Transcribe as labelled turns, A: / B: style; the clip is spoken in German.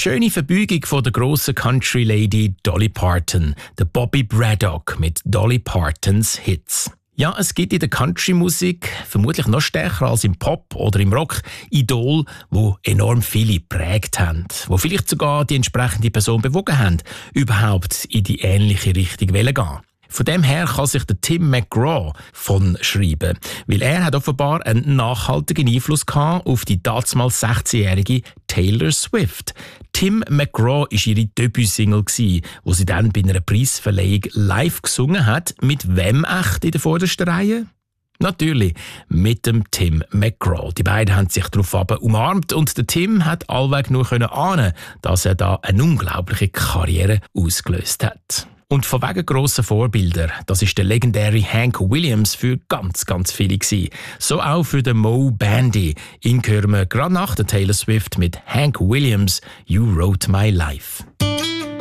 A: schöne Verbeugung von der grossen Country-Lady Dolly Parton, der Bobby Braddock mit Dolly Partons Hits. Ja, es gibt in der Country-Musik, vermutlich noch stärker als im Pop oder im Rock, Idole, die enorm viele geprägt haben, die vielleicht sogar die entsprechende Person bewogen haben, überhaupt in die ähnliche Richtung zu gehen. Von dem her kann sich der Tim McGraw von schreiben, weil er hat offenbar einen nachhaltigen Einfluss gehabt auf die damals 16-jährige Taylor Swift. Tim McGraw war ihre Debütsingle, wo sie dann bei einer Preisverleihung live gesungen hat. Mit wem echt in der vordersten Reihe? Natürlich mit dem Tim McGraw. Die beiden haben sich darauf umarmt und der Tim hat allweg nur ahnen, dass er da eine unglaubliche Karriere ausgelöst hat. Und von wegen grossen Vorbildern, das ist der legendäre Hank Williams für ganz, ganz viele gewesen. So auch für den Mo Bandy. Ihn hören wir gerade nach der Taylor Swift mit Hank Williams, You Wrote My Life.